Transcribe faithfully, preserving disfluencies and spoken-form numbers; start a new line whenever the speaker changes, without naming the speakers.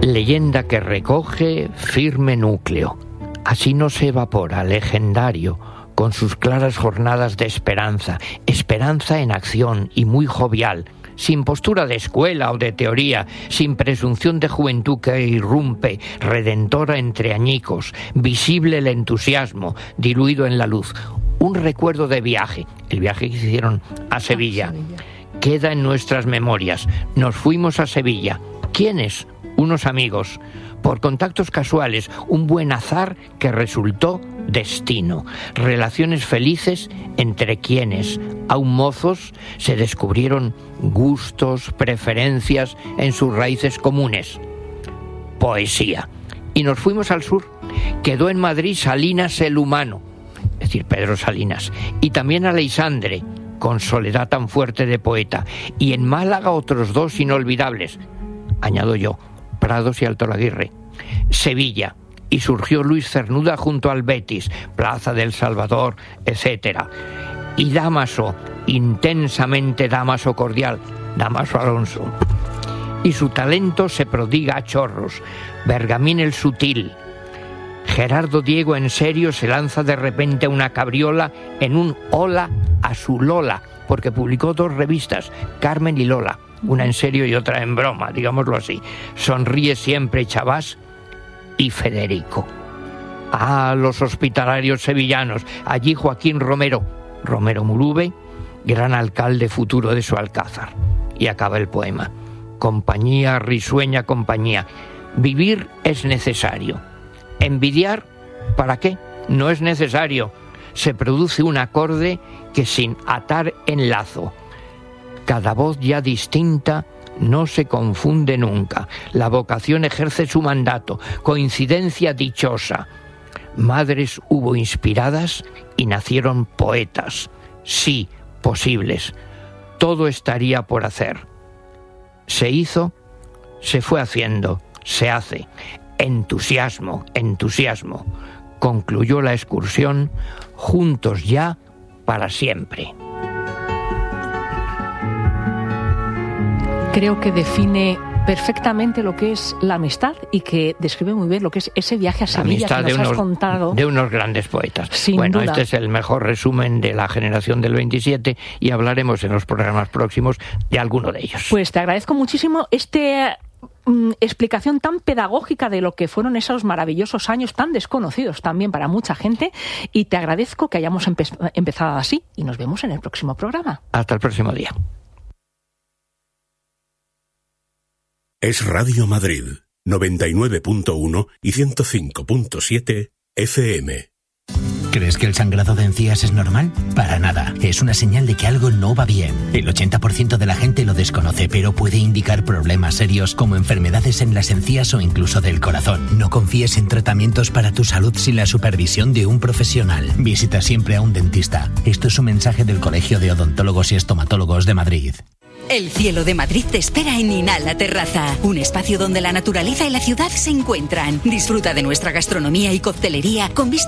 leyenda que recoge firme núcleo. Así no se evapora, legendario, con sus claras jornadas de esperanza, esperanza en acción y muy jovial, sin postura de escuela o de teoría, sin presunción de juventud que irrumpe, redentora entre añicos, visible el entusiasmo, diluido en la luz. Un recuerdo de viaje, el viaje que hicieron a Sevilla, queda en nuestras memorias. Nos fuimos a Sevilla. ¿Quiénes? Unos amigos. Por contactos casuales, un buen azar que resultó destino. Relaciones felices entre quienes, aún mozos, se descubrieron gustos, preferencias en sus raíces comunes. Poesía. Y nos fuimos al sur. Quedó en Madrid Salinas el humano, es decir, Pedro Salinas, y también Aleixandre, con soledad tan fuerte de poeta, y en Málaga otros dos inolvidables, añado yo, Prados y Alto Laguirre. Sevilla, y surgió Luis Cernuda junto al Betis, Plaza del Salvador, etcétera. Y Dámaso, intensamente Dámaso cordial, Dámaso Alonso. Y su talento se prodiga a chorros. Bergamín el sutil. Gerardo Diego en serio se lanza de repente a una cabriola en un hola a su Lola, porque publicó dos revistas, Carmen y Lola, una en serio y otra en broma, digámoslo así. Sonríe siempre Chabás y Federico. Ah, los hospitalarios sevillanos, allí Joaquín Romero, Romero Murube, gran alcalde futuro de su Alcázar. Y acaba el poema. Compañía, risueña compañía. Vivir es necesario. Envidiar, ¿para qué? No es necesario. Se produce un acorde que sin atar en lazo. Cada voz ya distinta no se confunde nunca. La vocación ejerce su mandato. Coincidencia dichosa. Madres hubo inspiradas y nacieron poetas. Sí, posibles. Todo estaría por hacer. Se hizo, se fue haciendo, se hace. Entusiasmo, entusiasmo. Concluyó la excursión, juntos ya para siempre.
Creo que define perfectamente lo que es la amistad y que describe muy bien lo que es ese viaje a Sevilla que nos
unos,
has contado.
De unos grandes poetas.
Sin
bueno,
duda.
Este es el mejor resumen de la generación del veintisiete y hablaremos en los programas próximos de alguno de ellos.
Pues te agradezco muchísimo este mm, explicación tan pedagógica de lo que fueron esos maravillosos años tan desconocidos también para mucha gente, y te agradezco que hayamos empe- empezado así y nos vemos en el próximo programa.
Hasta el próximo día.
Es Radio Madrid, noventa y nueve punto uno y ciento cinco punto siete F M.
¿Crees que el sangrado de encías es normal? Para nada. Es una señal de que algo no va bien. El ochenta por ciento de la gente lo desconoce, pero puede indicar problemas serios como enfermedades en las encías o incluso del corazón. No confíes en tratamientos para tu salud sin la supervisión de un profesional. Visita siempre a un dentista. Esto es un mensaje del Colegio de Odontólogos y Estomatólogos de Madrid.
El cielo de Madrid te espera en Inala Terraza, un espacio donde la naturaleza y la ciudad se encuentran. Disfruta de nuestra gastronomía y coctelería con vistas